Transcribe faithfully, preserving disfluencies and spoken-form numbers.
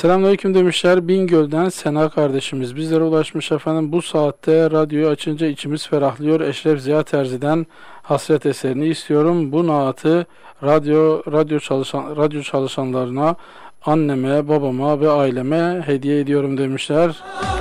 Selamünaleyküm demişler. Bingöl'den Sena kardeşimiz bizlere ulaşmış efendim. Bu saatte radyoyu açınca içimiz ferahlıyor. Eşref Ziya Terzi'den Hasret eserini istiyorum. Bu naatı radyo radyo çalışan radyo çalışanlarına, anneme, babama ve aileme hediye ediyorum demişler.